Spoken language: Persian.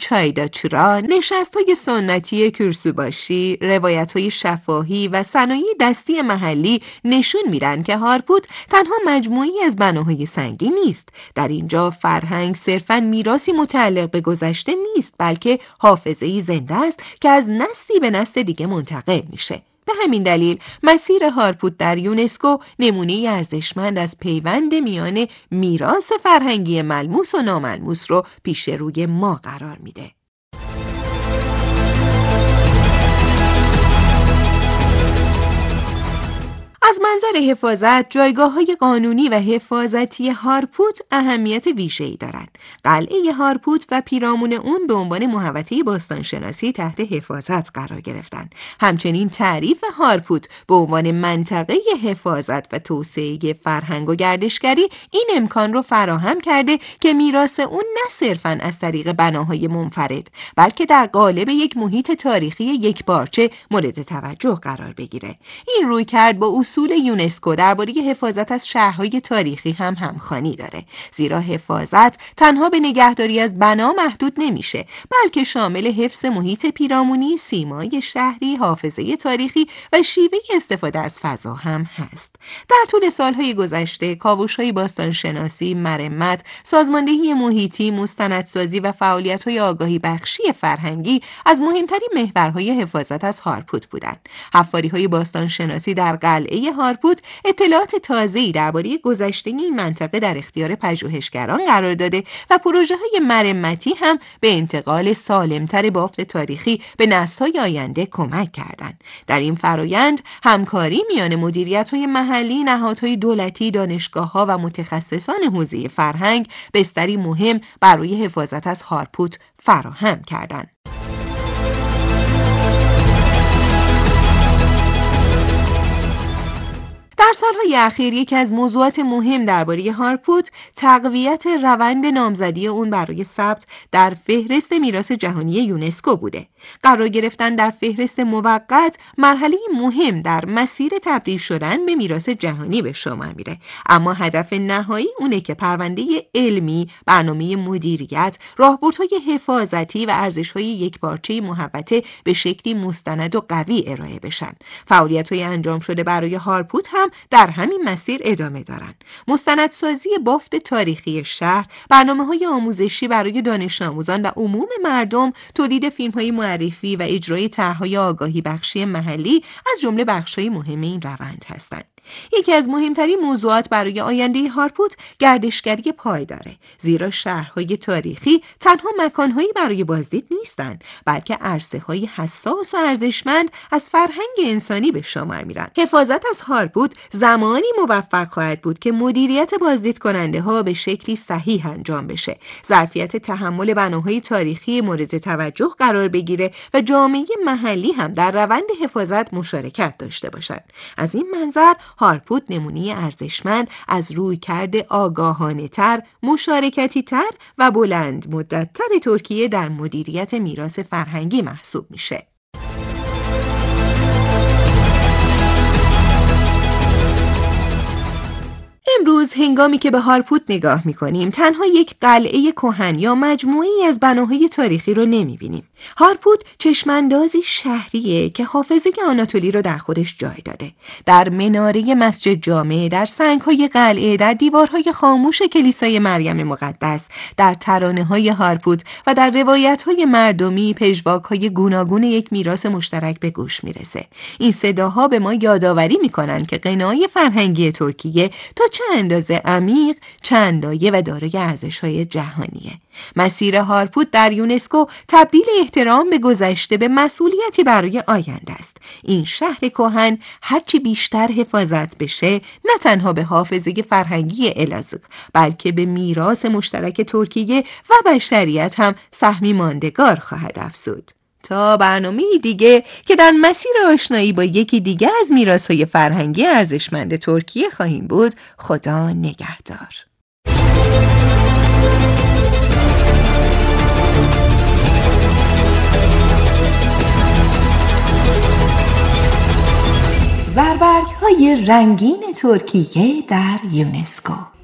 چایداچرا، نشست‌های سنتی کورسوباشی، روایت‌های شفاهی و صنایع دستی محلی نشون میدن که هارپوت تنها مجموعی از بناهای سنگی نیست. در اینجا فرهنگ صرفاً میراثی متعلق به گذشته نیست، بلکه حافظه‌ای زنده است که از نسلی به نسل دیگه منتقل میشه. به همین دلیل مسیر هارپوت در یونسکو نمونه ارزشمند از پیوند میان میراث فرهنگی ملموس و ناملموس رو پیش روی ما قرار میده. از منظر حفاظت، جایگاه‌های قانونی و حفاظتی هارپوت اهمیت ویژه‌ای دارند. قلعه هارپوت و پیرامون اون به عنوان محوطه باستانشناسی تحت حفاظت قرار گرفتند. همچنین تعریف هارپوت به عنوان منطقه حفاظت و توسعه فرهنگ و گردشگری این امکان رو فراهم کرده که میراث اون نه صرفاً از طریق بناهای منفرد، بلکه در قالب یک محیط تاریخی یکپارچه مورد توجه قرار بگیره. این رویکرد با اصول یونسکو درباره حفاظت از شهرهای تاریخی هم همخوانی داره، زیرا حفاظت تنها به نگهداری از بنا محدود نمیشه، بلکه شامل حفظ محیط پیرامونی، سیمای شهری، حافظه تاریخی و شیوه استفاده از فضا هم هست. در طول سالهای گذشته، کاوش‌های باستانشناسی، مرمت، سازماندهی محیطی، مستندسازی و فعالیت‌های آگاهی بخشی فرهنگی از مهمترین محورهای حفاظت از هارپوت بودند. حفاری‌های باستانشناسی در قلعه هارپوت اطلاعات تازه‌ای درباره گذشته این منطقه در اختیار پژوهشگران قرار داده و پروژه‌های مرمتی هم به انتقال سالمتر بافت تاریخی به نسل‌های آینده کمک کردند. در این فرایند همکاری میان مدیریت‌های محلی، نهادهای دولتی، دانشگاه‌ها و متخصصان حوزه فرهنگ بستری مهم برای حفاظت از هارپوت فراهم کردند. در سالهای اخیر یکی از موضوعات مهم درباره هارپوت تقویت روند نامزدی اون برای ثبت در فهرست میراث جهانی یونسکو بوده. قرار گرفتن در فهرست موقت مرحله مهم در مسیر تبدیل شدن به میراث جهانی به شمار میره، اما هدف نهایی اونه که پرونده علمی، برنامه مدیریت، راهبردهای حفاظتی و ارزش‌های یکپارچه محوطه به شکلی مستند و قوی ارائه بشن. فعالیت‌های انجام شده برای هارپوت هم در همین مسیر ادامه دارند. مستندسازی بافت تاریخی شهر، برنامه‌های آموزشی برای دانش آموزان و عموم مردم، تولید فیلم‌های معرفی و اجرای طرح‌های آگاهی بخشی محلی از جمله بخش‌های مهم این روند هستند. یکی از مهمترین موضوعات برای آینده هارپوت گردشگری پایداره، زیرا شهرهای تاریخی تنها مکانهایی برای بازدید نیستند، بلکه عرصه‌های حساس و ارزشمند از فرهنگ انسانی به شمار میرن. حفاظت از هارپوت زمانی موفق خواهد بود که مدیریت بازدید کننده ها به شکلی صحیح انجام بشه، ظرفیت تحمل بناهای تاریخی مورد توجه قرار بگیره و جامعه محلی هم در روند حفاظت مشارکت داشته باشند. از این منظر هارپوت نمونه ارزشمند از رویکرد آگاهانه تر، مشارکتی تر و بلند مدت‌تر ترکیه در مدیریت میراث فرهنگی محسوب میشه. امروز هنگامی که به هارپوت نگاه می‌کنیم، تنها یک قلعه کهن یا مجموعه‌ای از بناهای تاریخی رو نمی‌بینیم. هارپوت چشماندازی شهریه که حافظه آناتولی رو در خودش جای داده. در مناره مسجد جامع، در سنگ‌های قلعه، در دیوارهای خاموش کلیسای مریم مقدس، در ترانه‌های هارپوت و در روایت‌های مردمی، پژواک‌های گوناگون یک میراث مشترک به گوش میرسه. این صداها به ما یادآوری می‌کنن که غنای فرهنگی ترکیه تا چه اندازه عمیق، چندلایه و دارای ارزش‌های جهانیه. مسیر هارپوت در یونسکو تبدیل احترام به گذشته به مسئولیتی برای آینده است. این شهر کهن هرچی بیشتر حفاظت بشه، نه تنها به حافظه فرهنگی الازığ، بلکه به میراث مشترک ترکیه و بشریت هم سهمی ماندگار خواهد افزود. تا برنامه دیگه که در مسیر آشنایی با یکی دیگه از میراث‌های فرهنگی ارزشمند ترکیه خواهیم بود، خدا نگهدار. زربرگ‌های رنگین ترکیه در یونسکو.